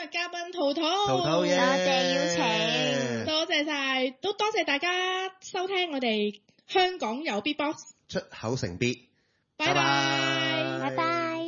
嘉賓陶陶， 陶陶耶， 多謝邀請， 多謝晒，都多謝大家收聽我哋香港有 Beatbox 出口成 B， 拜拜， 拜拜。